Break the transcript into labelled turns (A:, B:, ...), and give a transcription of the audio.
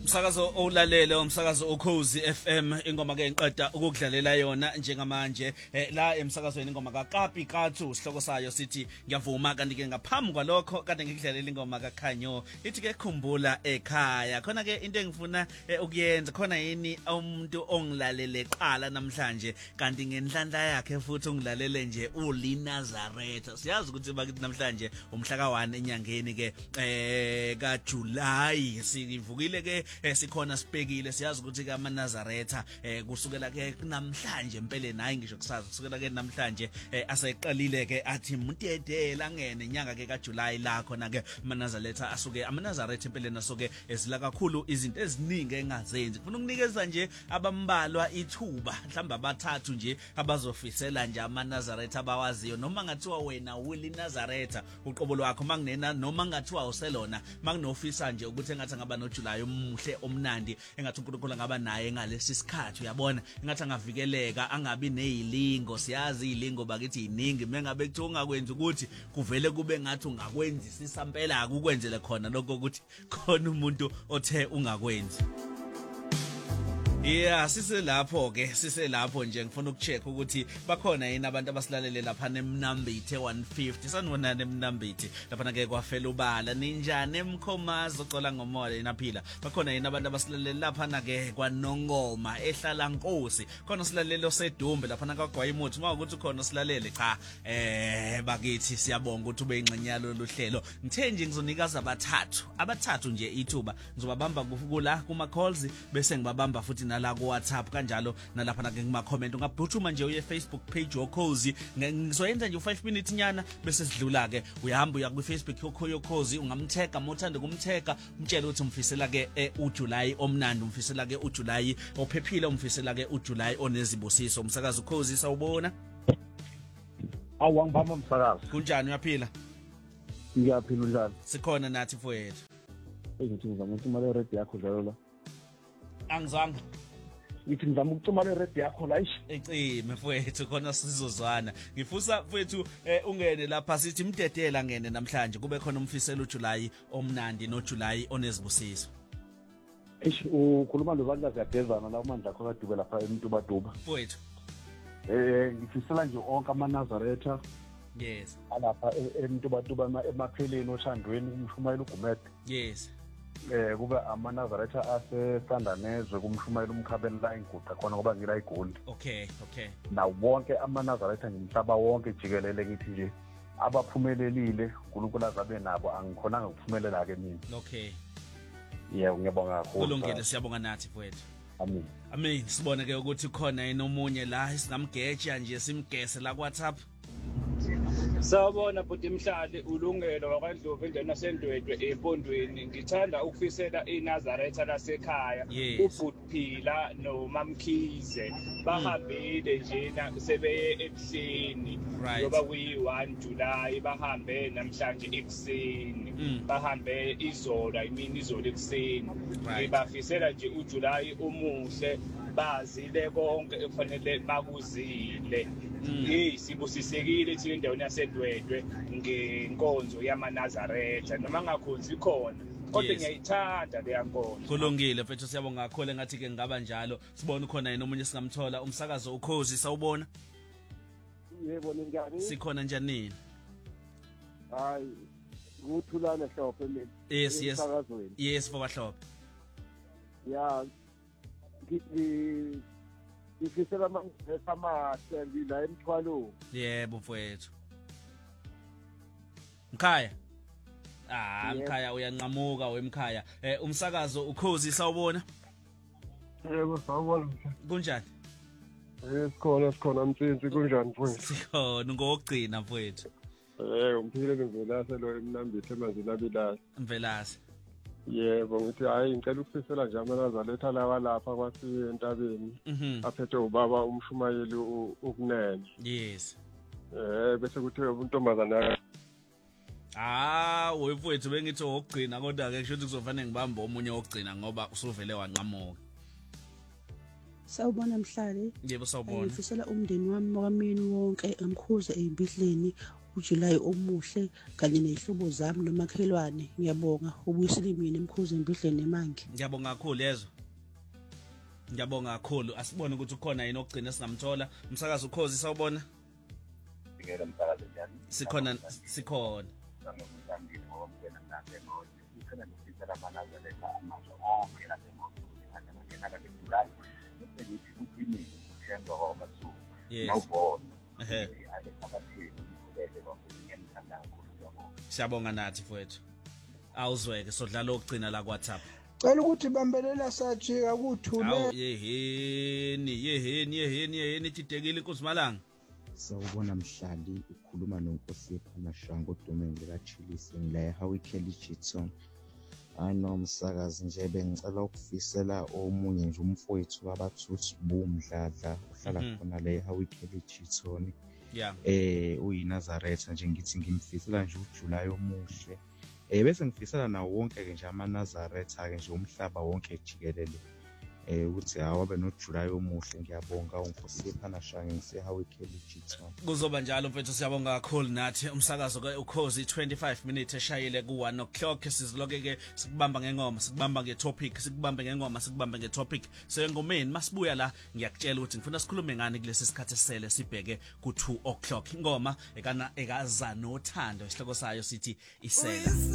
A: Umsakazo olalele umsakazo Ukhozi FM ingoma ke ngiqeda ukudlalela yona njengamanje la emsakazweni ingoma kaKapi Kathu sihloko sayo sithi ngiyavuma kanti ke ngaphambi kwalokho kade ngikudlalela ingoma kaKhanyo ithi ke khumbula ekhaya khona ke into engifuna ukuyenza khona yini umuntu ongilalele qala namhlanje kanti ngenhlanhla yakhe futhi ungilalele nje uLinazaretha siyazi ukuthi bakithi namhlanje umhla ka1 enyangeni ke kaJuly sivukile ke sikhona sibhekile siyazi ukuthi ke amaNazaretha kusukela ke namhlanje empeleni hayi ngisho kusazi kusukela ke namhlanje aseqalile ke athi mtedela ngene inyanga ke kaJuly la khona ke amaNazaretha asuke amaNazaretha empeleni asuke ezila kakhulu izinto eziningi engazenzi kufuna ukunikeza nje abambalwa ithuba mhlamba abathathu nje abazofisela nje amaNazaretha abawaziyo noma ngathiwa wena uLinazaretha uqobo lwakho manginena noma ngathiwa uselona manginofisa nje ukuthi engathi ngaba noJuly umuhle omnandi engathi uNkulunkulu ngaba naye ngalesi sikhathi uyabona engathi angavikeleka angabi nezilingo siyazi izilingo bakithi iningi mengabe kuthi ungakwenza ukuthi kuvele kube ngathi ungakwenzi isampela akukwenzele khona lokho ukuthi khona umuntu othe ungakwenzi. Yeah sise lapho nje ngifuna ukucheck ukuthi bakhona yini abantu abasilalele lapha eMnambithi 150 sanibona eMnambithi lapha ke kwafela ubala ninjani eMkhomazi ocola ngomoya inaphila bakhona yini abantu abasilalele lapha na ke kwaNongoma ehlala Nkosi khona silalelo sedumbe lapha na kwaGwayimuthi mawukuthi khona silalele cha bakithi siyabonga ukuthi ube ingcinyalo lohlelo ngithe nje ngizonikaza abathathu nje ithuba ngizobabamba kula kuma calls bese ngibabamba futhi nala ku WhatsApp kanjalo nalapha ke ngima comment ungabhuthuma nje uye Facebook page yoKhozi ngizoyenza nje u5 minutes nyana bese sidlula ke uyahamba uya ku Facebook yoKhozi ungamthega mothanda kumthega umtshela ukuthi umfisela ke uJuly omnandi umfisela ke uJuly ophephile umfisela ke uJuly onezibusiso umsakazo uKhozi sawubona
B: awangibamba umsakazo
A: kunjani uyaphila
B: ngiyaphila njalo
A: sikhona nathi mfowethu
B: ngithi ngizama ukucima le radio yakho njalo la
A: angizange
B: ngithi ngizama ukucima le radio yakho la
A: ecime mfowethu khona sizozwana ngifusa mfowethu ungene lapha sithi mdedela ngene namhlanje kube khona umfisela uJuly omnandi noJuly onezibusiso
B: ukhuluma nobantu ziyagezana la umandla akho kadube lapha eMtubatuba
A: mfowethu
B: ngifisela nje onke amaNazaretha
A: yes
B: alapha eMtubatuba emapheleni oshandweni umshumayela uGumede
A: yes
B: kube amaNazaretha aseSandanezwe kumshumayela umkhabeni la inguqa khona ngoba ngila iGold
A: okay
B: na wonke amaNazaretha ngimhlaba wonke jikelele ngithi nje abaphumelelile uNkulunkulu azabe nabo angikhonanga ukuphumelela ke mina
A: okay
B: yebo ngiyabonga kakhulu
A: kulungile siyabonga nathi mfowethu
B: amen
A: sibone ke ukuthi khona enomunye la singamgeja nje simgese la ku WhatsApp
C: Sawubona bhuti Mhlali ulungelo wakwaNdlovu endeni nasendwedwe empondweni ngithanda ukufisela iNazaretha lasekhaya uBhutphila noMamkhize bahambile njena sebeye ebuhleni ngoba kuyi1 July bahambe namhlanje ekuseni bahambe izolo izolo ekuseni ngibafisela nje uJuly umuhle bazile konke ekufanele bakuzile sibusisekile thina endaweni yasedwedwe ngenkonzo yamaNazaretha noma ngakhonzi khona kodwa ngiyayithanda leya nkonzo
A: kulungile mfethu siyabonga kakhulu ngathi ke ngaba njalo sibone khona yena omunye singamthola umsakazo uKhozi sawubona
D: yebo njani
A: sikhona njani
D: hayi ukuthulana hlophe mina
A: yes for bahlophe
D: ya ngifisela amahle la emthwalo
A: yebo mfowethu Mkhaya Mkhaya uyanqamuka wemkhaya umsakazo uKhozi sawubona
D: yebo sawubona
A: kunjani
D: sikhona mtsinzi kunjani mfowethu
A: sikhona ngokugcina mfowethu
D: umphile Mvelase lo eMnambithi emazini abilasi
A: Mvelase
D: yebo ngithi hayi ngicela ukufisela nje amaNazaretha lawa lapha kwasiye entabeni aphethe ubaba umshumayeli ukunene
A: yes
D: bese kuthi untombazana
A: wemfowethu bengithi wokugcina kodwa ke kusho ukuthi kuzofanele ngibambe omunye wokugcina ngoba usuvele wanqamuka
E: Sawubona Mhlali
A: yebo sawubona
E: ngifisela umndeni wami wamini wonke emkhuze ezibihleni uJulayi omuhle kanye nezihlobo zami nomakhelwane. Ngiyabonga ubuyisile mina Mkhuzi Mbidleni eMangi.
A: Ngiyabonga kakhulu yezwa. Ngiyabonga kakhulu. Asibone ukuthi ukhona yini okugcina sinamthola. Umsakazo Ukhozi sawubona?
B: Ngeke umsakazo njani?
A: Sikhona.
B: Ngiyangizamile ngoba ngena nabe ngoba ngicela ngisizela amanazaretha amasha onke la eMonti ukuthi ngena ka July. Bese ngithi ukuthi ushendo ngoba so. Nawubona.
A: Siyabonga nathi mfowethu. Awuzweke sodlala okugcina la kwaThapha.
F: Cela ukuthi bambelela sajika kuthule.
A: Awu yeheni tidekile Nkosi Malanga.
G: Sawubona Mhlali ukhuluma noNkosipho Mashango uDumenge kaChilisi ngila eHowie Kelly Jitson. Nomsakazi nje bengicela ukufisela omunye nje umfowethu wabathuthi Bumdladla uhlala khona la eHowie Kelly Jitson.
A: Yeah.
G: UyiNazaretha nje ngithi ngimfisela nje uJulayi omuhle. Bese ngifisela nawo wonke ke nje amaNazaretha ke nje umhlaba wonke jikelele. Ukuthi awabe noJulayi omuhle. Ngiyabonga uNkosipho Mashango ngiseHowie Kelly Jitson.
A: Kuzoba njalo mfethu siyabonga kakhulu nathi umsakazo Ukhozi 25 minutes eshayile ku 1 o'clock siziloke ke sikubamba ngengoma sikubamba ngetopic sikubambe ngengoma sikubambe ngetopic sengomeni masibuya la ngiyakutshela ukuthi ngifuna sikhulume ngani kulesi sikhathi sisele sibheke ku 2 o'clock ingoma ekaza nothando isihloko sayo sithi isela.